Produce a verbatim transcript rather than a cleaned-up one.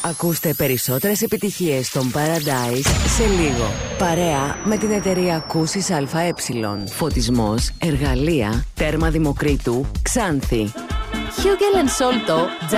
Ακούστε περισσότερες επιτυχίες των Paradise σε λίγο. Παρέα με την εταιρεία Ακούσεις ΑΕ. Φωτισμός, εργαλεία, τέρμα Δημοκρίτου, Ξάνθη. Hugel and Solto